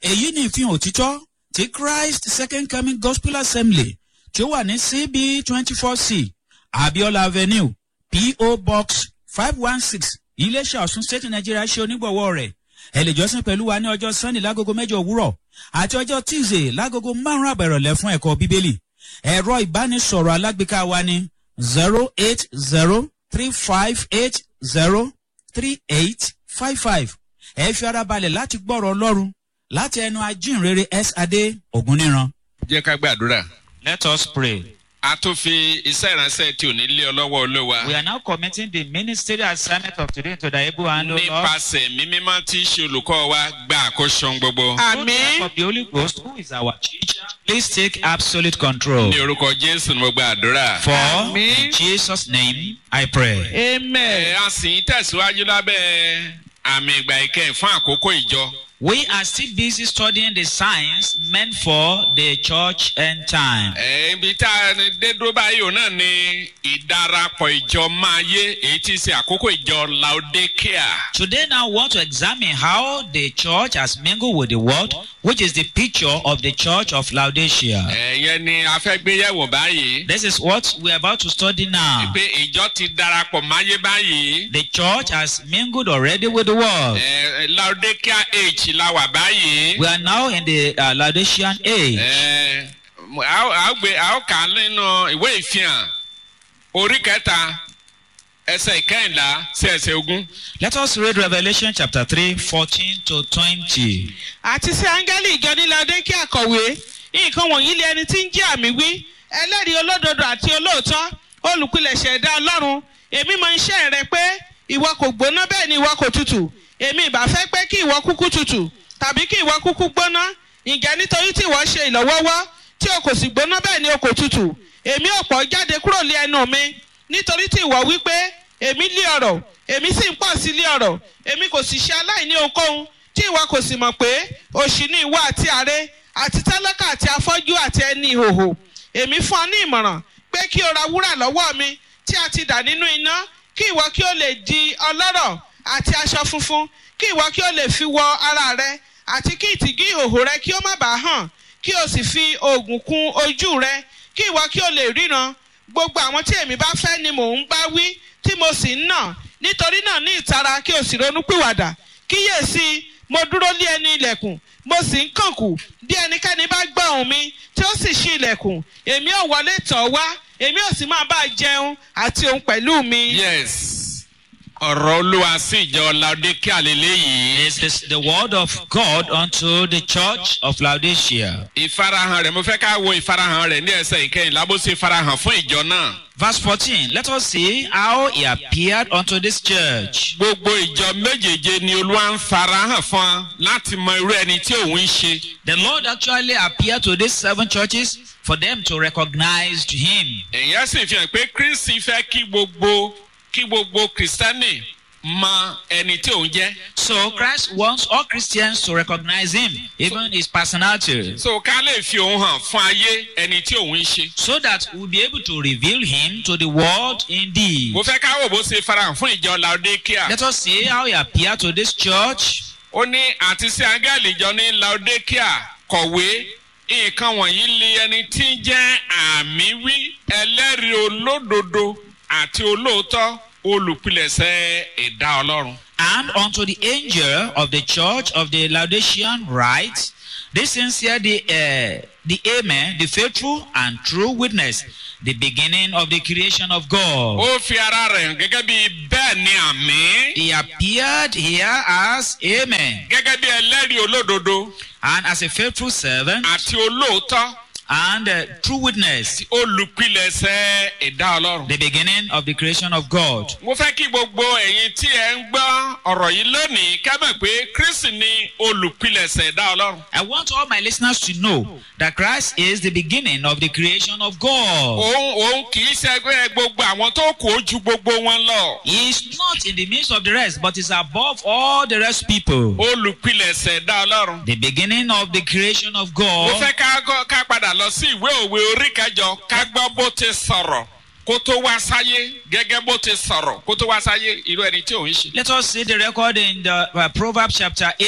èyí ni ìfihàn òtítọ́ ti Christ Second Coming Gospel Assembly tí ó wà ní CB 24C Abiola Avenue P.O. Box 516 Iléṣà Ọ̀ṣun State Nigeria ṣe onígbọ̀wọ́ rẹ̀. Ẹ lè jọ́sìn pẹ̀lú wa ní ọjọ́ Sunday lágogo 8 òwúrọ̀ àti ọjọ́ Tuesday lágogo 5 àbẹ̀rọ̀lẹ́ fún ẹ̀kọ́ Bíbélì. Ẹ̀rọ ìbánisọ̀rọ̀ alágbèéká wa ní 08035803855. Ẹ fi ara balẹ̀ láti gbọ́rọ̀ Ọlọ́run láti ẹnu ajínrere S. Adé Ògúnníran. Jẹ́ ká gbàdúrà. Let us pray. A tún fi iṣẹ́ ìránṣẹ́ tí ò ní lé ọ lọ́wọ́ Olúwa. We are now committing the ministerial assignment of today into the able hand of Lord. Nípasẹ̀ mímímọ́ tí í ṣe olùkọ́ wa gba àkóso gbogbo. Amen. Of the Holy Ghost, who is our teacher, please take absolute control. Ní orúkọ Jésù ni mo gba àdúrà. For in Jesus' name I pray. Amen. A sì ń tẹ̀síwájú lábẹ́ àmì ìgbà ìkẹyìn fún àkókò ìjọ. We are still busy studying the signs meant for the church end time. Ibi tá a dé dúró báyìí òun náà ni ìdarapọ̀ ìjọ máa yé èyí tí í ṣe àkókò ìjọ Laodicea. Today now we want to examine how the church has mingled with the world, which is the picture of the church of Laodicea. Ìyẹn ni a fẹ́ gbé yẹ̀wò báyìí. This is what we are about to study now. Pé ìjọ ti darapọ̀ máyé báyìí. The church has mingled already with the world. Laodicea age la wà báyìí. We are now in the Laodicean age. A ó kà á nínú ìwé ìfihàn orí 3 ẹsẹ̀ 11 sí ẹsẹ̀ 20. Let us read Revelation chapter 3, 14 to 20. Àti sí áńgẹ́lì ìjọ ní Laodicea kọ̀wé, nǹkan wọ̀nyí lé ẹni tí ń jẹ́ àmì wí, ẹlẹ́rìí olódodo àti olóòótọ́, olùpilẹ̀ṣẹ̀ ẹ̀dá Ọlọ́run. Èmi mọ iṣẹ́ rẹ pé ìwọ kò gbóná bẹ́ẹ̀ ni ìwọ kò tutù. Èmi ìbá fẹ́ pé kí ìwọ kúkú tutù tàbí kí ìwọ kúkú gbóná. Ǹjẹ́ nítorí tí ìwọ ṣe ìlọ́wọ́wọ́ tí o kò sì gbóná bẹ́ẹ̀ ni o kò tutù, èmi ò pọ̀ jáde kúrò lé ẹnu mi. Nítorí tí ìwọ wí pé èmi lé ọrọ̀, èmi sì ń pọ̀ sí lé ọrọ̀, èmi kò sì ṣe aláìní ohunkóhun, tí ìwọ kò sì mọ̀ pé òṣì ni ìwọ àti àrè àti tálákà àti afọ́jú àti ẹni ìhòhò. Èmi fún ọ ní ìmọ̀ràn pé kí o ra wúrà lọ́wọ́ mi tí a ti dà nínú iná, kí ìwọ kí o lè di ọlọ́rọ̀ àti aṣọ funfun, kí ìwọ kí o lè fi wọ ara rẹ, àti kí ìtìjú ìhòhò rẹ kí ó má bàa hàn, kí o sì fi oògùn kùn ojú rẹ, kí ìwọ kí o lè ríran. Gbogbo àwọn tí èmi bá fẹ́ ni mò ń bá wí, tí mo sì ń nà. Nítorí náà ní ìtara kí o sì ronúpìwàdà. Kíyèsí, mo dúró lé ẹnu ilẹ̀kùn, mo sì ń kànkùn. Bí ẹnikẹ́ni bá gbọ́ ohùn mi tí ó sì ṣí ilẹ̀kùn, èmi ò wọlé tọ̀ wá, èmi ò sì máa bá jẹun àti òun pẹ̀lú mi. Yes. Ọ̀rọ̀ Olúwa sí ìjọ Laodicea lélẹ́yìí. This is the word of God unto the church of Laodicea. Ìfarahàn rẹ̀ mo fẹ́ ká wo ìfarahàn rẹ̀ ní ẹsẹ̀ ìkẹyìnlá bó ṣe farahàn fún ìjọ náà. Verse 14, let us see how he appeared unto this church. Gbogbo ìjọ méjèèje ni Olúwa ń farahàn fún láti mọ irú ẹni tí òun ń ṣe. The Lord actually appeared to these 7 churches for them to recognize him. Èyàn sì fi hàn pé Kristi fẹ́ kí gbogbo Kristẹni mọ ẹni tí òun jẹ́. So Christ wants all Christians to recognize him, even his personality. So ká lè fi òun hàn fún ayé ẹni tí òun ń ṣe. So that we'll be able to reveal him to the world indeed. Mo fẹ́ ká wò bó ṣe farahàn fún ìjọ Laodicea. Let us see how he appeared to this church. Ó ní àti sí áńgẹ́lì ìjọ ní Laodicea kọ̀wé, nǹkan wọ̀nyí lé ẹni tí ń jẹ́ àmì wí, ẹlẹ́rìí olódodo àti olóòótọ́, olùpilẹ̀ṣẹ̀ ẹ̀dá Ọlọ́run. And unto the angel of the church of the Laodicean writes, this sincere the Amen, the faithful and true witness, the beginning of the creation of God. Ó fi ara rẹ̀ gẹ́gẹ́ bí bẹ́ẹ̀ ni àmì. He appeared here as Amen. Gẹ́gẹ́ bí ẹlẹ́rìí olódodo. And as a faithful servant. Àti olóòótọ́. And true witness. Olùpilẹ̀ṣẹ̀ ẹ̀dá Ọlọ́run. The beginning of the creation of God. Mo fẹ́ kí gbogbo ẹ̀yin tí ẹ ń gbọ́ ọ̀rọ̀ yìí lónìí ká mọ̀ pé Kristi ni olùpilẹ̀ṣẹ̀ ẹ̀dá Ọlọ́run. I want all my listeners to know that Christ is the beginning of the creation of God. Òun kì í ṣẹgbẹ́ gbogbo àwọn tó kù ó ju gbogbo wọn lọ. He is not in the midst of the rest, but is above all the rest people. Olùpilẹ̀ṣẹ̀ ẹ̀dá Ọlọ́run. The beginning of the creation of God. Mo fẹ́ ká padà lọ sí ìwé òwe orí 8 ká gbọ́ bó ti sọ̀rọ̀ kó tó wá sáyé gẹ́gẹ́ bó ti sọ̀rọ̀ kó tó wá sáyé irú ẹni tí òun ṣe. Let us see the record in the Proverbs chapter 8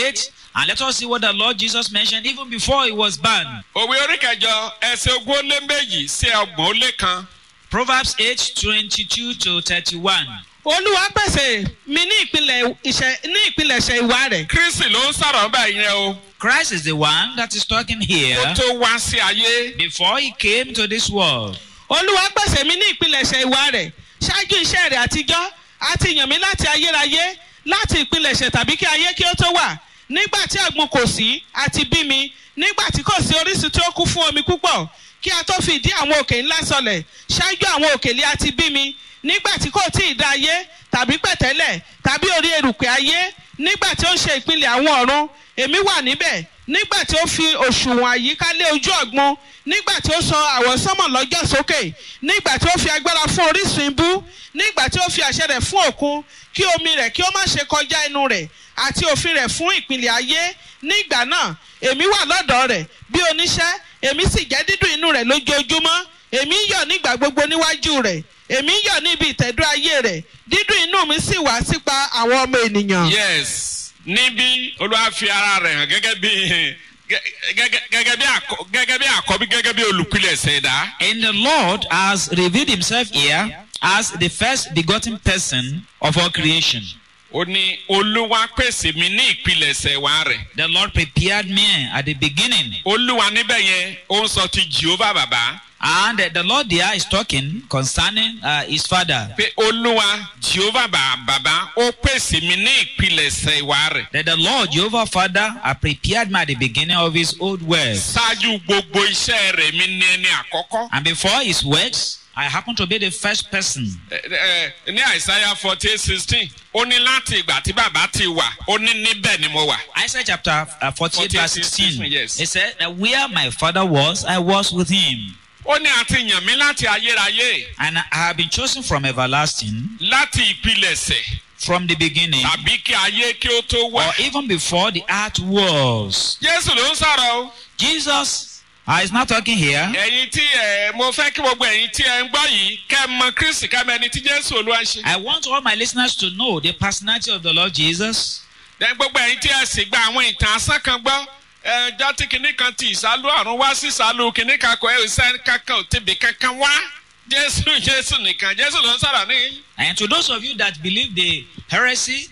And let us see what the Lord Jesus mentioned even before he was born. Òwe orí kẹjọ ẹsẹ̀ ogún ó lé méjì sí ọgbọ̀n ó lé kan. Proverbs 8:22 to 31. Olúwa pèsè mi ní ìpilẹ̀ṣẹ̀ ìwà rẹ̀. Kristi ló ń sọ̀rọ̀ báyìí yẹn o. Christ is the one that is talking here Kó tó wá sí ayé. before he came to this world. Olúwa pèsè mi ní ìpilẹ̀ṣẹ̀ ìwà rẹ̀ ṣáájú iṣẹ́ rẹ̀ àtijọ́ àti yàn mí láti ayérayé láti ìpilẹ̀ṣẹ̀ tàbí kí ayé kí ó tó wà. Nígbà tí àgbọn kò sí àti bí mi, nígbà tí kò sí orísun tí ó kún fún omi púpọ̀, kí a tó fi ìdí àwọn òkè ńlá sọlẹ̀, ṣáájú àwọn òkèlè àti bí mi, nígbà tí kò tí ì dá ayé tàbí pẹ̀tẹ́lẹ̀ tàbí orí erùpẹ̀ ayé, nígbà tí ó ń ṣe ìpìlẹ̀ àwọn ọ̀run, èmi wà níbẹ̀, nígbà tí ó fi òṣùwọ̀n àyíká lé ojú ọ̀gbun, nígbà tí ó sọ àwọsánmọ̀ lọ́jọ́ sókè, nígbà tí ó fi agbára fún orísun ibú, nígbà tí ó fi àṣẹ rẹ̀ fún òkun, kí omi rẹ̀ kí ó má ṣe kọjá inú rẹ̀, àti òfin rẹ̀ fún ìpìlẹ̀ ayé. Nígbà náà èmi wà lọ́dọ̀ rẹ̀ bí oníṣẹ́, èmi sì jẹ́ dídùn inú rẹ̀ lójoojúmọ́. Èmi ń yọ̀ nígbà gbogbo níwájú rẹ̀, èmi ń yọ̀ níbi ìtẹ̀dó ayé rẹ̀, dídùn inú mi sì wá sípa àwọn ọmọ ènìyàn. Yes, níbi Olúwa fi ara rẹ̀ hàn gẹ́gẹ́ bí àkọ́bí gẹ́gẹ́ bí olùpilẹ̀ṣẹ̀ ẹ̀dá. And the Lord has revealed himself here as the first begotten person of all creation. Ó ní Olúwa pèsè mi ní ìpilẹ̀ṣẹ̀ wa rẹ̀. The Lord prepared me at the beginning. Olúwa níbẹ̀ yẹn ó ń sọ ti Jehovah bàbá. And the Lord there is talking concerning his father. Pé Olúwa Jehovah bàbá ó pèsè mi ní ìpilẹ̀ṣẹ̀ wa rẹ̀. That the Lord Jehovah Father prepared me at the beginning of his old works. Ṣáájú gbogbo iṣẹ́ rẹ̀ mi ní ẹni àkọ́kọ́. And before his works, I happen to be the first person. Ní Isaiah 48:16, ó ní láti ìgbà tí bàbá ti wà, ó ní níbẹ̀ ni mo wà. Isaiah chapter 48 verse 16. Yes. It said that where my father was, I was with him. Ó ní àti yàn mí láti ayérayé. And I have been chosen from everlasting, Láti ìpilẹ̀ṣẹ̀. from the beginning, Tàbí kí ayé kí ó tó wà. or even before the earth was. Jésù ló ń sọ̀rọ̀ o. Jesus is not talking here. Ẹ̀yin tí mo fẹ́ kí gbogbo ẹ̀yin tí ẹ ń gbọ́ yìí kẹ́ mọ Kristi kẹ́ mọ ẹni tí Jésù Olúwa ṣe. I want all my listeners to know the personality of the Lord Jesus. Then gbogbo ẹ̀yin tí ẹ sì gba àwọn ìtàn asán kan gbọ́. Ẹjọ́ tí kìnnì kan ti ìsálú àrùn wá sí ìsálú kìnnì kan kọ ẹ̀sẹ̀ kankan ò tibì kankan wá. Jésù nìkan Jésù ló ń sọ̀rọ̀ ní. And to those of you that believe the heresy,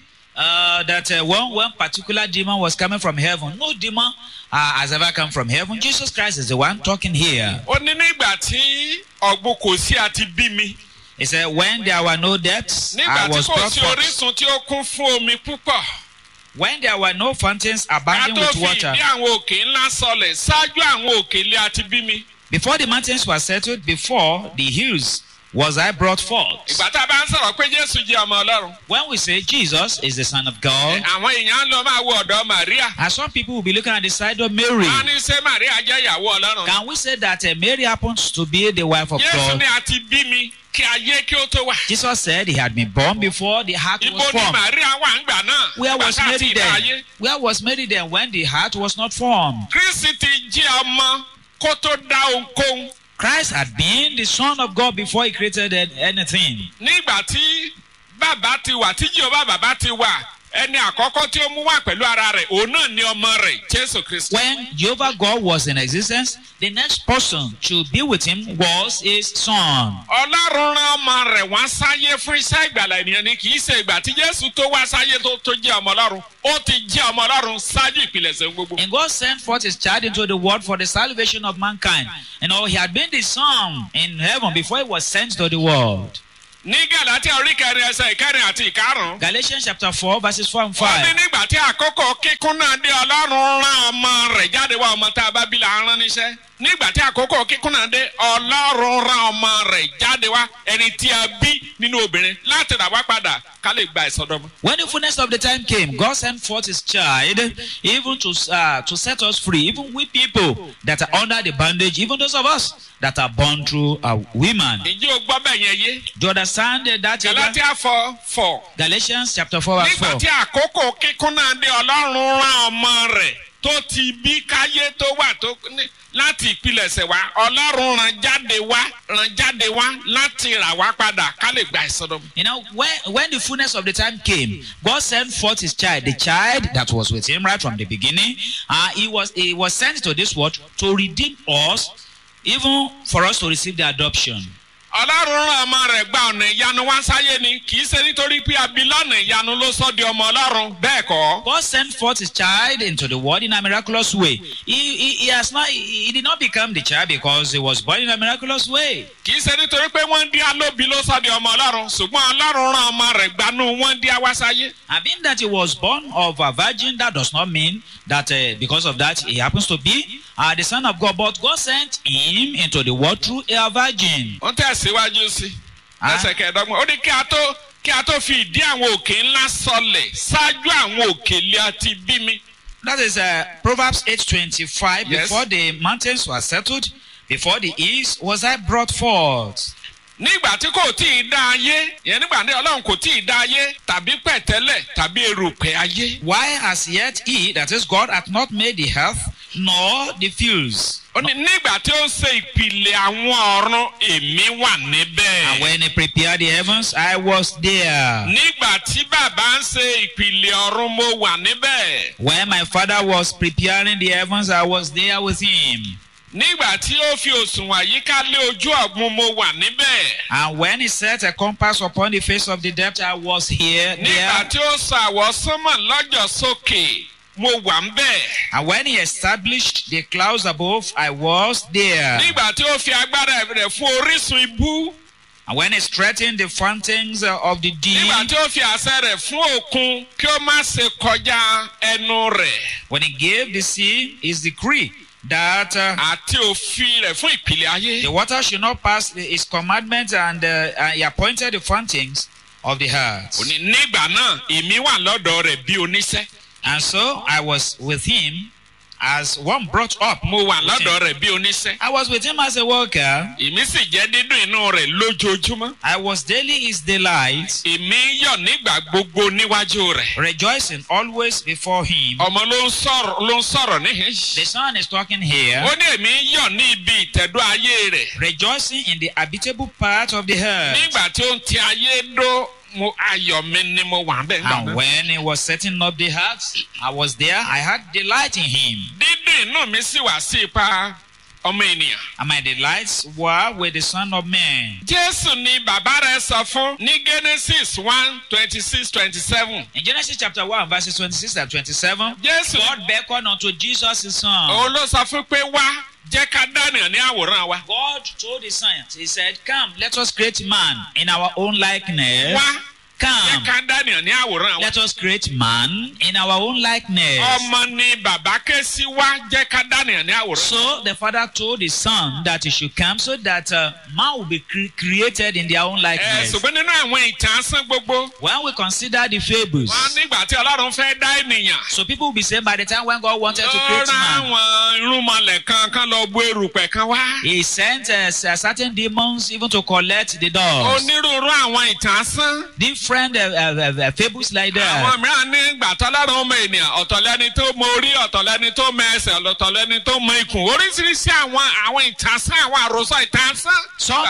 that one particular demon was coming from heaven. No demon has ever come from heaven. Jesus Christ is the one talking here. Ó ní nígbà tí ọ̀gbun kò sí àti bí mi. He said, when there were no depths, I Nígbà tí was kò brought sí forth. orísun tí ó kún fún omi púpọ̀. When there were no fountains Ká abounding tó with fi water. ìdí àwọn òkè ńlá sọlẹ̀ ṣáájú àwọn òkèlè àti bí mi. Before the mountains were settled, before the hills was I brought forth. Ìgbà tá a bá ń sọ̀rọ̀ pé Jésù jẹ́ ọmọ Ọlọ́run. When we say Jesus is the Son of God, Àwọn èèyàn lọ máa wo ọ̀dọ̀ Màríà. and some people will be looking at the side of Mary. Wọ́n á ní ṣé Màríà jẹ́ ìyàwó Ọlọ́run. Can we say that Mary happens to be the wife of Jésù God? ní àti bí mi kí ayé kí ó tó wà. Jesus said he had been born before the heart Ibo was ni formed. Màríà wà ńgbà náà? Where was Bàtà Mary àti ìdá then? ayé. Where was Mary then when the heart was not formed? Kristi ti jí ọmọ kó tó dá ohunkóhun. Christ had been the Son of God before he created anything. Nígbà tí bàbá ti wà tí Jèhófà bàbá ti wà ẹni àkọ́kọ́ tí ó mú wá pẹ̀lú ara rẹ̀ òun náà ni ọmọ rẹ̀ Jésù Kristi. When Jehovah God was in existence, the next person to be with him was his son. Ọlọ́run rán ọmọ rẹ̀ wá sáyé fún iṣẹ́ ìgbàlà ènìyàn ni kì í ṣe ìgbà tí Jésù tó wá sáyé tó jẹ́ ọmọ Ọlọ́run. Ó ti jẹ́ ọmọ Ọlọ́run ṣáájú ìpilẹ̀ṣẹ̀ gbogbo. And God sent forth his child into the world for the salvation of mankind. And he had been the son in heaven before he was sent to the world. Ní Gálátíà orí kẹrin ẹsẹ̀ ìkẹrin àti ìkarùn-ún. Galatians chapter 4 verses 4 and Ó ní 5. nígbà tí àkókò kíkún náà dé Ọlọ́run rán ọmọ rẹ̀ jáde wá ọmọ tá a bá bí la rán níṣẹ́. Nígbà tí àkókò kíkún náà dé Ọlọ́run rán ọmọ rẹ̀ jáde wá ẹni tí a bí nínú obìnrin láti rà wá padà ká lè gba ìsọdọmọ. When the fullness of the time came, God sent forth his child even to set us free, even we people that are under the bondage, even those of us that are born through a woman. Ǹjẹ́ o gbọ́ bẹ́ẹ̀ yẹn yé? Do you understand that? Gálátíà 4:4. Galatians chapter 4 verse Nígbà 4. tí àkókò kíkún náà dé Ọlọ́run rán ọmọ rẹ̀ tó ti bí káyé tó wà tó láti ìpilẹ̀ṣẹ̀ wá ọlọ́run rán jáde wá láti rà wá padà ká lè gba ìsọdọ̀mù. You know, when the fullness of the time came, God sent forth his child, the child that was with him right from the beginning. He was sent to this world to redeem us, even for us to receive the adoption. ọlọ́run rán ọmọ rẹ̀ gba ọ̀nà ìyanu wá sáyé ni kì í ṣe nítorí pé abilọ́nà ìyanu ló sọ di ọmọ ọlọ́run bẹ́ẹ̀ kọ́. God sent forth his child into the world in a miraculous way. He did not become the child because he was born in a miraculous way. kì í ṣe nítorí pé wọ́n dí alóbi ló sọ di ọmọ ọlọ́run ṣùgbọ́n ọlọ́run rán ọmọ rẹ̀ gbanú wọ́n dí wá sáyé. And being that he was born of a virgin, that does not mean that because of that he happens to be the son of God. But God sent him into the world through a virgin. wọ́n tẹ̀síwájú sí ẹsẹ̀ kẹẹ̀dọ́gbọ̀n ó ní kí a tó fi ìdí àwọn òkè ńlá sọlẹ̀ ṣáájú àwọn òkè lé àti bí mi. That is Proverbs 8:25. Yes. Before the mountains were settled, before the east was I brought forth. nígbà tí kò tí ì dá ayé yẹn nígbà tí ọlọ́run kò tí ì dá ayé tàbí pẹ̀tẹ́lẹ̀ tàbí erùpẹ̀ ayé. Why as yet he, that is God, hath not made the earth nor the fields? ó ní nígbà tí ó ń ṣe ìpìlẹ̀ àwọn ọ̀run èmi wà níbẹ̀. And when he prepared the heavens, I was there. nígbà tí bàbá ń ṣe ìpìlẹ̀ ọ̀run mo wà níbẹ̀. When my father was preparing the heavens, I was there with him. nígbà tí ó fi òṣùwọ̀n àyíká lé ojú ọ̀gbun mo wà níbẹ̀. And when he set a compass upon the face of the depth, I was here, nígbà there. tí ó sọ àwọsánmọ̀ lọ́jọ́ sókè mo wà níbẹ̀. And when he established the clouds above, I was there. nígbà tí ó fi agbára rẹ̀ fún orísun ibú. And when he straightened the fountains of the deep, nígbà tí ó fi àṣẹ rẹ̀ fún òkun kí ó má ṣe kọjá ẹnu rẹ̀. when he gave the sea his decree that àti òfin rẹ̀ fún ìpìlẹ̀ ayé. the water should not pass his commandments, and he appointed the fountains of the earth. ó ní nígbà náà èmi wà lọ́dọ̀ rẹ̀ bí oníṣẹ́. And so I was with him as one brought up. mo wà lọ́dọ̀ rẹ̀ bí oníṣẹ́. I was with him as a worker. èmi sì jẹ́ dídùn inú rẹ̀ lójoojúmọ́. I was daily his delight, èmi yọ̀ nígbà gbogbo níwájú rẹ̀. rejoicing always before him. ọmọ ló ń sọ̀rọ̀ níhìn. The son is talking here, ó ní èmi yọ̀ ní ibi ìtẹ̀dó ayé rẹ̀. rejoicing in the habitable part of the earth. nígbà tí ó ń ti ayé dó ayọ̀ mi ni mo wà bẹ́ẹ̀ gbà And náà. when he was setting up the heart, I was there. I had delight in him. dídùn inú mi sì wá sí ipa ọmọ ènìyàn. And my delights were with the Son of Man. Jésù ni bàbá rẹ̀ sọ fún ní Genesis 1:26-27. In Genesis chapter 1, verses 26 and 27, Jésù God beckoned unto Jesus his son. òun ló sọ fún pé wá jẹ́ ká dánìyàn ní àwòrán wa. God told his son, he said, come, let us create man in our own likeness. Wá jẹ́ Come, ká dánìyàn ní àwòrán wa. let us create man in our own likeness. Ọmọ ni bàbá ké sí wá jẹ́ ká dánìyàn ní àwòrán. So the father told his son that he should come so that man will be created in their own likeness. Ṣùgbọ́n nínú àwọn ìtàn asán gbogbo, When we consider the fables, wọ́n nígbà tí Ọlọ́run fẹ́ dá ènìyàn. so people will be saying by the time when God wanted to Ó create rán man, àwọn irúnmọlẹ̀ kan lọ bu erùpẹ̀ kan wá. he sent certain demons even to collect the dogs. Onírúurú àwọn ìtàn asán. Different fables like Àwọn that. mìíràn ní ìgbà tọ́lọ́run ọmọ ènìyàn ọ̀tọ̀ lẹni tó mọ orí ọ̀tọ̀ lẹni tó mọ ẹsẹ̀ ọ̀tọ̀ lẹni tó mọ ikùn oríṣiríṣi àwọn ìtànsán àwọn àròsọ ìtànsán.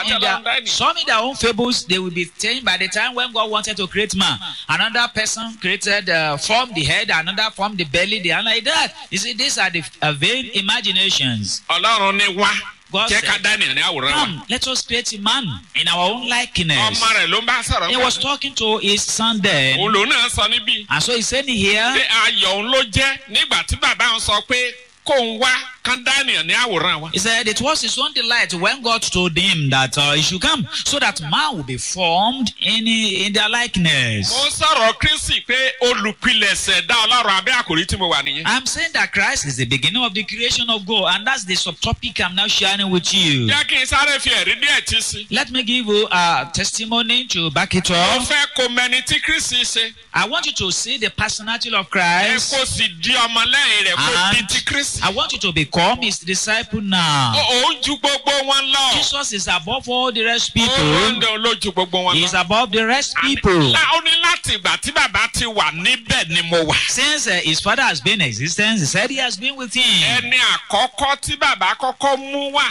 Some in their own fables, they will be saying by the time when God wanted to create man, another person created, formed the head, another formed the belly, the hand like that. You see, these are the vain imaginations. Ọlọ́run ní wá God jẹ́ ká said, dánìyàn ní àwòrán wa. come, let us create a man in our own likeness. Ọmọ rẹ̀ ló ń bá sọ̀rọ̀. He was talking to his son then. Òun lòun náà sọ níbí. And so he's saying here, Pé ayọ̀ òun ló jẹ́ nígbà tí bàbá òun sọ pé kóun wá kán dánìyàn ní àwòrán wa. he said it was his own delight when God told him that he should come so that man will be formed in their likeness. Mo ń sọ̀rọ̀ Kristi pé olùpilẹ̀ṣẹ̀ dá Ọlọ́run abẹ́ àkòrí tí mo wà nìyẹn. I'm saying that Christ is the beginning of the creation of God, and that's the subtopic I'm now sharing with you. Jẹ́ kí n sáré fi ẹ̀rí díẹ̀ tí sí. Let me give you a testimony to back it Mo up. fẹ́ kó mẹni tí Kristi ṣe. I want you to see the personality of Ẹ Christ, kó sì di ọmọlẹ́yìn rẹ̀ kó di and ti Kristi. I want you to become his disciple now. Òun ju gbogbo wọn lọ. Jesus is above all the rest Òun people. ló ju gbogbo wọn He lọ. is above the rest people. Ó ní láti láti ìgbà tí bàbá ti wà níbẹ̀ ni mo wà. Since his father has been in existence, he said he has been with him. Ẹni àkọ́kọ́ tí bàbá kọ́kọ́ mú wá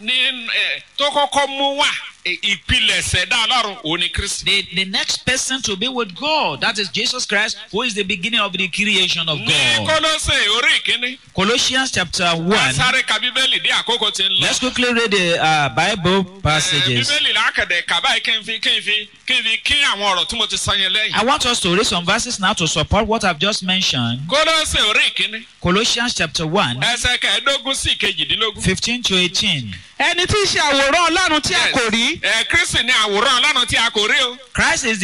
tó kọ́kọ́ mú wá ìpilẹ̀ṣẹ̀ dá Ọlọ́run òní Kristi. The next person to be with God, that is Jesus Christ, who is the beginning of the creation of Ní God. Kólósè orí ìkíní. Colossians chapter 1. Sáré ka Bíbélì dé àkókò tí ń lọ. Let's quickly read the Bible passages. Bíbélì lákàdé kàbáyé kí n fi kí àwọn ọ̀rọ̀ tí mo ti sọ yẹn lẹ́yìn. I want us to read some verses now to support what I've just mentioned. Kólósè orí ìkíní. Colossians chapter 1, Ẹsẹ̀ kẹẹ̀ẹ́dógún sí ìkejìdínlógún. 15 to 18. ẹni tí í ṣe àwòrán ọlọ́run tí a kò rí. Kristi ni àwòrán Ọlọ́run tí a kò rí o. Christ is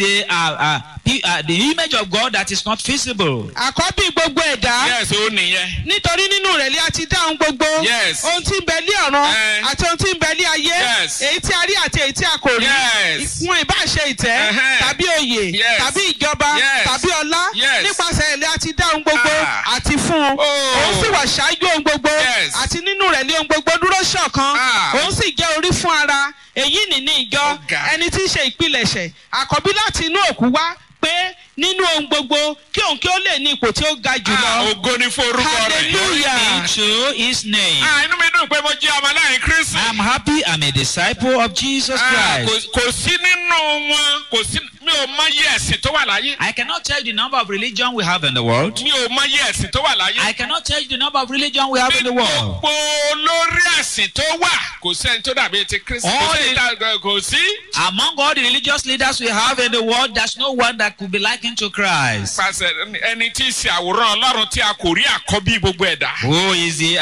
the image of God that is not visible. àkọ́bí gbogbo ẹ̀dá. Yes, ó nìyẹn. nítorí nínú rẹ̀ ni a ti dá ohun gbogbo. Yes. ohun tí ń bẹ ní ọ̀run àti ohun tí ń bẹ ní ayé. Yes. èyí tí a rí àti èyí tí a kò rí. Yes. wọn ìbá ṣe ìtẹ́ tàbí oyè Yes. tàbí ìjọba Yes. tàbí ọlá. Yes. nípasẹ̀ rẹ̀ ni a ti dá ohun gbogbo àti fún un. òun sì wà ṣáájú ohun gbogbo. Yes. àti nínú rẹ̀ ni ohun gbogbo dúró ṣọ̀kan. òun sì jẹ́ orí fún ara. èyí nìní ìjọ ẹni tí í ṣe ìpilẹ̀ṣẹ̀ àkọ́bí láti inú òkú wá pé nínú ohun gbogbo kí òun kí ó lè ní ipò tí ó ga jùlọ. Ògo ni fún orúkọ rẹ̀. Hallelujah. To his name. Inú mi dùn pé mo jẹ́ ọmọlẹ́yìn Kristi. I'm happy I'm a disciple of Jesus Christ. Kò sí nínú wọn, mi ò mọ iye ẹ̀sìn tó wà láyé. I cannot tell you the number of religion we have in the world. Mi ò mọ iye ẹ̀sìn tó wà láyé. I cannot tell you the number of religion we have in the world. Gbogbo olórí ẹ̀sìn tó wà kò sẹ́ni tó dàbí ti Kristi. Kò sí. Among all the religious leaders we have in the world, there's no one that could be likened to Christ. Pàṣẹ ẹni tí í ṣe àwòrán Ọlọ́run tí a kò rí àkọ́bí gbogbo ẹ̀dá. Who is the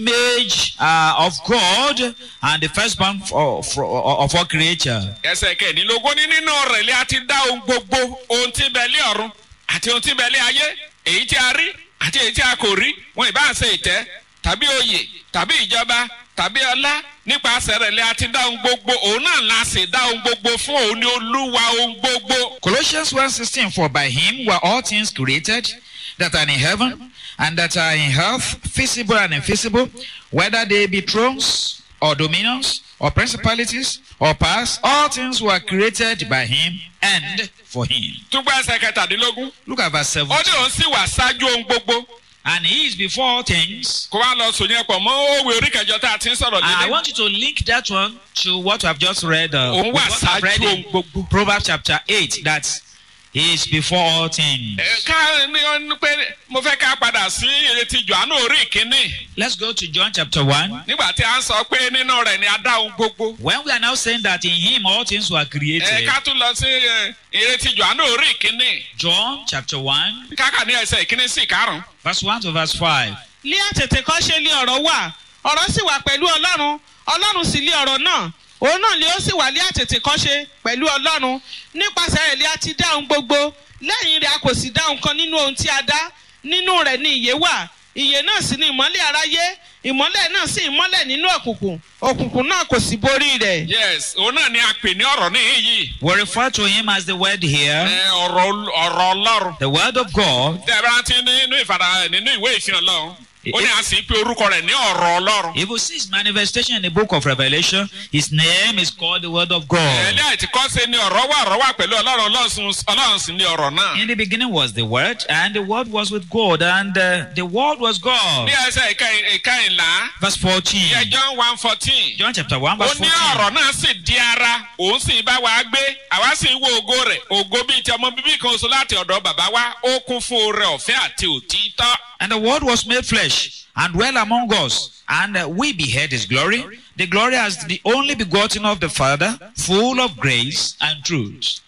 image of God and the firstborn of all creature. Ẹsẹ̀ kẹ̀ẹ́dínlógún nínú rẹ̀ lé a ti dá ohun gbogbo, ohun tí bẹ lé ọ̀run àti ohun tí bẹ lé ayé, èyí tí a rí àti èyí tí a kò rí, wọn ìbá ṣe ìtẹ́ tàbí oyè tàbí ìjọba tàbí ọlá, nípasẹ̀ rẹ̀ lé a ti dá ohun gbogbo, òun náà la sì dá ohun gbogbo fún òun ní Olúwa ohun gbogbo. Colossians 1:16, for by him were all things created that are in heaven and that are in earth, visible and invisible, whether they be thrones or dominions or principalities or powers, all things were created by him and for him. Túgbà ẹsẹ̀ kẹtàdínlógún. Look at verse 7. Ó ní òun sì wà ṣáájú ohun gbogbo. And he is before all things. Kó wá lọ sùn yẹn pọ̀ mọ́ òwe orí kẹjọ tá a ti ń sọ̀rọ̀ And I lélẹ̀. want you to link that one to what I've just read. Òun wà what I've read ṣáájú ohun in gbogbo. Proverbs chapter 8, that he is before all things. Ká ní ó ní pé mo fẹ́ ká padà sí ìrètí Jòhánù orí ìkíní. Let's go to John chapter 1. Nígbà tí a ń sọ pé nínú rẹ̀ ni a dá ohun gbogbo. When we are now saying that in him all things were created. Ká tún lọ sí ìrètí Jòhánù orí ìkíní. John chapter 1, Káka ní ẹsẹ̀ ìkíní sí ìkarùn-ún. verse 1 to verse 5. Ní àtètèkọ́ṣe lé ọ̀rọ̀ wà ọ̀rọ̀ sì wà pẹ̀lú Ọlọ́run Ọlọ́run sì lé ọ̀rọ̀ náà òun náà lé ó sì wà ní àtètèkọ́ṣe pẹ̀lú Ọlọ́run nípasẹ̀ rẹ̀ lé a ti dá ohun gbogbo lẹ́yìn rẹ̀ a kò sì dá ohun kan nínú ohun tí a dá nínú rẹ̀ ni ìyè wà ìyè náà sì ni ìmọ́lẹ̀ aráyé ìmọ́lẹ̀ náà sì ìmọ́lẹ̀ nínú òkùnkùn òkùnkùn náà kò sì borí rẹ̀. Yes, òun náà ni a pè ní ọ̀rọ̀ níhìn yìí. We refer to him as the word here, Ọ̀rọ̀ Ọlọ́run. the word of God. Tẹ́ ẹ bá ti nínú ìwé ìfihàn Ọlọ́run. Ó ní a sì ń pe orúkọ rẹ̀ ní ọ̀rọ̀ Ọlọ́run. If you see his manifestation in the book of Revelation, his name is called the word of God. Ẹ̀lẹ́ àìtíkọ́ṣe ni ọ̀rọ̀ wà pẹ̀lú Ọlọ́run Ọlọ́run sì ni ọ̀rọ̀ náà. In the beginning was the word, and the word was with God, and the word was God. Ní ẹsẹ̀ ìkẹyìnlá. Verse 14. John 1:14. John chapter 1 verse Ó ní 14. ọ̀rọ̀ náà sì di ara, òun sì bá wa gbé, àwa sì ń wo ògo rẹ̀, ògo bíi ti ọmọ bíbí kan oṣù láti ọ̀dọ̀ bàbá wa, ó kún fún oore ọ̀fẹ́ àti òtítọ́. And the word was made flesh and dwelt among us, and we beheld his glory, the glory as the only begotten of the Father, full of grace and truth.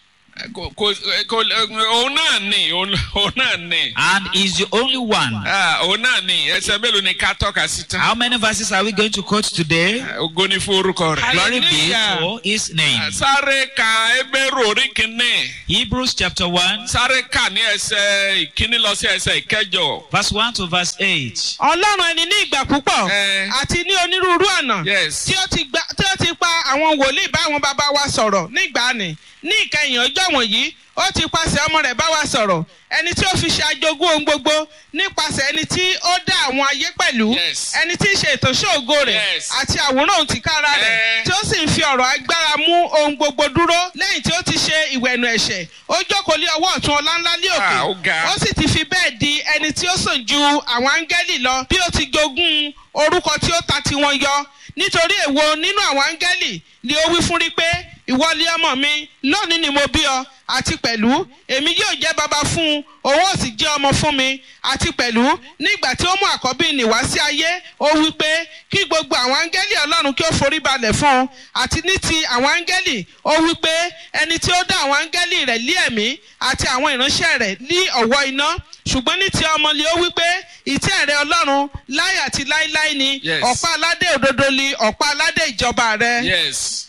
Òun náà ni. And is the only one. Òun náà ni, ẹsẹ̀ mélòó ni ká tọ́ka sí tán? How many verses are we going to quote today? Ògo ni fún orúkọ rẹ̀. Glory be Hallelujah. for his name. Sáré ka Hébérù orí kìíní. Hebrews chapter 1, Sáré kà ní ẹsẹ̀ ìkíní lọ sí ẹsẹ̀ ìkẹjọ. verse 1 to verse 8. Ọlọ́run ẹni ní ìgbà púpọ̀ àti ní onírúurú àná Yes. tí ó ti ti pa àwọn wòlíì bá àwọn bàbá wa sọ̀rọ̀ nígbàanì ní ìkẹyìn ọjọ́ wọ̀nyí ó ti pàṣẹ ọmọ rẹ̀ bá wa sọ̀rọ̀ ẹni tí ó fi ṣe àjogún ohun gbogbo nípasẹ̀ ẹni tí ó dá àwọn ayé pẹ̀lú ẹni tí ń ṣe ìtọ́sọ́ ògo rẹ̀ àti àwòrán òun tìkára rẹ̀ tí ó sì ń fi ọ̀rọ̀ agbára mú ohun gbogbo dúró lẹ́yìn tí ó ti ṣe ìwẹ̀nù ẹ̀ṣẹ̀ ó jókòó lé ọwọ́ ọ̀tún ọláńlá ní òkè ó sì ti fi bẹ́ẹ̀ di ẹni tí ó sàn ju àwọn áńgẹ́lì lọ bí ó ti jogún orúkọ tí ó ta tiwọn yọ nítorí èwo nínú àwọn áńgẹ́lì ni ó wí fún rí pé ìwọ ni ọmọ mi lónìí ni mo bí ọ àti pẹ̀lú èmi yóò jẹ́ baba fún òun ó sì jẹ́ ọmọ fún mi àti pẹ̀lú nígbà tí ó mú àkọ́bí nì wá sí ayé ó wí pé kí gbogbo àwọn áńgẹ́lì ọlọ́run kí ó forí balẹ̀ fún un àti ní ti àwọn áńgẹ́lì ó wí pé ẹni tí ó dá àwọn áńgẹ́lì rẹ̀ lé ẹ̀mí àti àwọn ìránṣẹ́ rẹ̀ ní ọ̀wọ́ iná ṣùgbọ́n ní ti ọmọ ni ó wí pé ìtẹ́ rẹ ọlọ́run láyé àti láíláí ni ọ̀pá aládé òdodo ni ọ̀pá aládé ìjọba rẹ.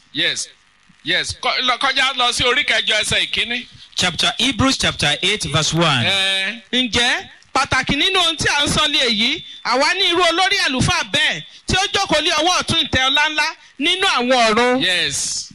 Yes, kọjá lọ sí orí kẹjọ ẹsẹ̀ ìkíní. Hebrews chapter 8 verse 1. Ǹjẹ́ pàtàkì nínú ohun tí a ń sọ lé èyí àwa ní irú olórí àlùfáà bẹ́ẹ̀ tí ó jókòó lé ọwọ́ ọ̀tún ìtẹ́ ọlá ńlá nínú àwọn ọ̀run. Yes.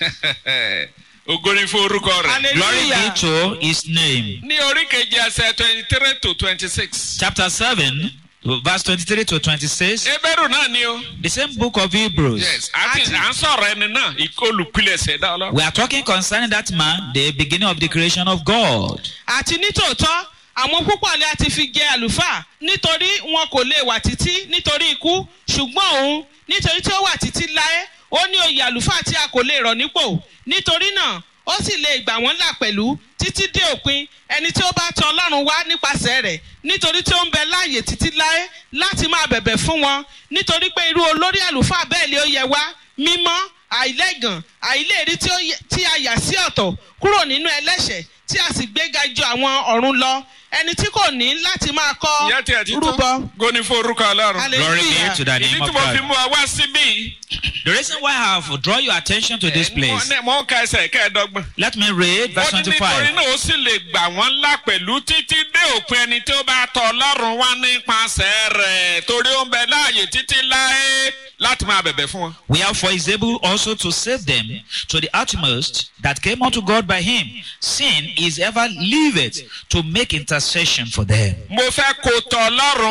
Ògo ni fún orúkọ rẹ̀. Glory be to his name. Ní orí kejì ẹsẹ̀ 23 to 26. Chapter 7. Verse 23 to 26. Ebéèrú náà ni o. The same book of Hebrews. Yes, à ń sọ̀rọ̀ ẹni náà, olùpilẹ̀ṣẹ̀ dá Ọlọ́run. We are talking concerning that man, the beginning of the creation of God. Àti nítòótọ́, àwọn púpọ̀ ni a ti fi jẹ àlùfáà nítorí wọn kò lè wà títí nítorí ikú, ṣùgbọ́n òun nítorí tí ó wà títí láé, ó ní oyè àlùfáà tí a kò lè rọ̀ nípò. Nítorí náà, ó sì lè gbà wọ́n là pẹ̀lú títí dé òpin ẹni tí ó bá tọ̀ Ọlọ́run wá nípasẹ̀ rẹ̀ nítorí tí ó ń bẹ láàyè títí láé láti máa bẹ̀bẹ̀ fún wọn nítorí pé irú olórí àlùfáà bẹ́ẹ̀ ni ó yẹ wá mímọ́ àìlẹ́gàn àìléèrí tí a yà sí ọ̀tọ̀ kúrò nínú ẹlẹ́ṣẹ̀ tí a sì gbéga ju àwọn ọ̀run lọ ẹni tí kò ní láti máa kọ rúbọ. Góni fún orúkọ Ọlọ́run. Glory be to the name of ìdí tí mo fi God. mú wa wá síbí. The reason why I have draw your attention to this place. Mo ń ka ẹsẹ̀ kẹ́ẹ̀dọ́gbọ̀n. Let me read verse 25. Nítorí náà ó sì lè gbà wọ́n là pẹ̀lú títí dé òpin ẹni tí ó bá tọ̀ Ọlọ́run wá nípasẹ̀ rẹ̀ torí ó ń bẹ láàyè títí láé láti máa bẹ̀bẹ̀ fún wọn. Wherefore is able also to save them to the utmost that came unto God by him. Sin is ever liveth to make intercession for them. Mo fẹ́ kó tọ̀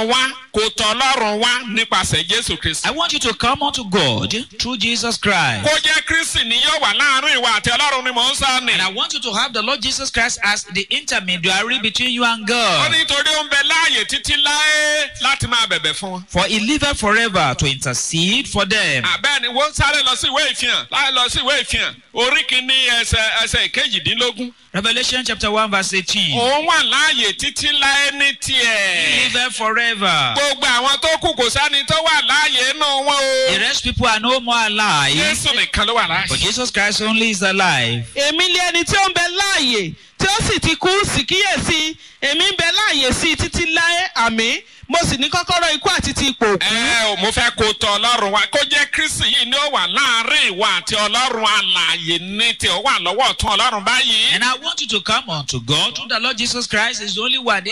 Ọlọ́run wá nípasẹ̀ Jésù Kristi. I want you to come unto God through Jesus Christ. Kó jẹ́ Kristi ni yóò wà láàrin ìwà àti Ọlọ́run ni mò ń sọ ni. And I want you to have the Lord Jesus Christ as the intermediary between you and Ó God. ní torí ó ń bẹ láàyè títí láé láti máa bẹ̀bẹ̀ fún wọn. For he liveth forever to intercede for them. Àbẹ́ni wọ́n sáré lọ sí ìwé ìfihàn láì lọ sí ìwé ìfihàn orí kìíní ẹsẹ̀ ìkejìdínlógún. Revelation chapter 1 verse 18. Òun wà láàyè títí láé ní He tiẹ̀. liveth forever. Gbogbo àwọn tó kù kò sẹ́ni tó wà láàyè nù wọn o. The rest people are no more alive. Jésù nìkan ló wà But láàyè. Jesus Christ only is alive. Èmi lé ẹni tí ó ń bẹ láàyè tí ó sì ti kú sì kíyèsí èmi ń bẹ láàyè sí títí láé àmín mo sì ní kọ́kọ́rọ́ ikú àti ti ipò òkú. Mo fẹ́ kó tọ̀ Ọlọ́run wá kó jẹ́ Kristi yìí ni ó wà láàrin ìwà àti Ọlọ́run alààyè ní tí ó wà lọ́wọ́ ọ̀tún Ọlọ́run báyìí. And I want you to come unto God through the Lord Jesus Christ is the only one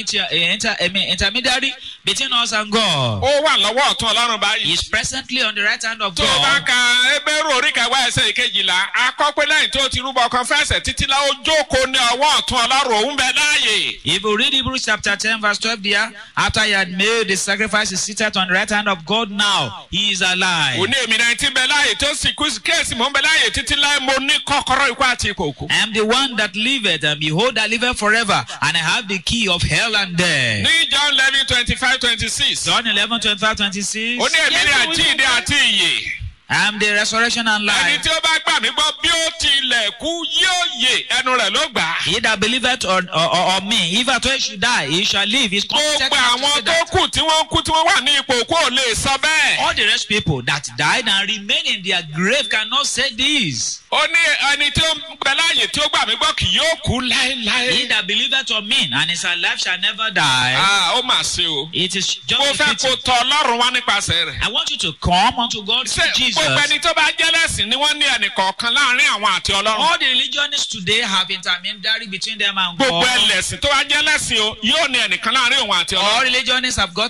intermediary between us and God. Ó wà lọ́wọ́ ọ̀tún Ọlọ́run He báyìí. is presently on the right hand of Tó o bá God. ka Hébérù orí kẹwàá ẹsẹ̀ ìkejìlá, akọ́pẹ́ lẹ́yìn tó ti rúbọ kan fẹ́sẹ̀ títí lá ó jókòó ní ọwọ́ ọ̀tún Ọlọ́run òun bẹ láàyè. If you read Hebrews chapter 10 verse 12 there, after he had made the sacrifice, he seated on the right hand of God now. He is alive. Òní èmi náà ti bẹ láàyè tó sì kú kéèsì mò ń bẹ láàyè títí láé mo ní kọ́kọ́rọ́ ikú àti ipò òkú. I am the one that liveth, and behold, I liveth forever, and I have the key of hell and death. Ní John 11:25-26. John 11:25-26. Ó ní èmi ní àjíǹde àti ìyè. I am the resurrection and Ẹni life. tí ó bá gbà mí gbọ́ bí ó tilẹ̀ kú yóò yè ẹnu rẹ̀ ló gbà á. He that believeth on me, if at all he should die, he shall live. He's committed Gbogbo to say àwọn tó that. kù tí wọ́n kú tí wọ́n wà ní ipò òkú ò lè sọ bẹ́ẹ̀. All the rest people that died and remain in their grave cannot say this. Ó ní ẹni tí ó ń bẹ láàyè tí ó gbà mí gbọ́ kì yóò kú He láéláé. that believeth on me and is alive shall never die. Ó mà ṣe o. It is Mo just fẹ́ a kó pity. tọ Ọlọ́run wá nípasẹ̀ rẹ̀. I want you to come unto God Ṣé through gbogbo Jesus. ẹni tó bá jẹ́ lẹ́sìn ni wọ́n ní ẹnìkọ̀ọ̀kan láàrin àwọn àti Ọlọ́run? All the religionists today have intermediary between them and Gbogbo God. ẹlẹ́sìn tó bá jẹ́ lẹ́sìn o yóò ní ẹnìkan láàrin òun àti All Ọlọ́run. religionists have got